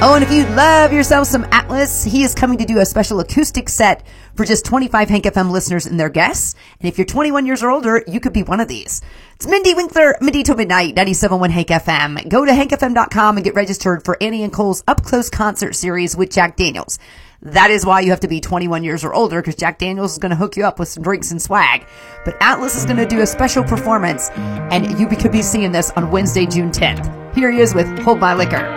Oh, and if you love yourself some Atlas, he is coming to do a special acoustic set for just 25 Hank FM listeners and their guests. And if you're 21 years or older, you could be one of these. It's Mindy Winkler, Mindy till midnight, 97.1 Hank FM. Go to hankfm.com and get registered for Annie and Cole's Up Close concert series with Jack Daniels. That is why you have to be 21 years or older, because Jack Daniels is going to hook you up with some drinks and swag. But Atlas is going to do a special performance, and you could be seeing this on Wednesday, June 10th. Here he is with Hold My Liquor.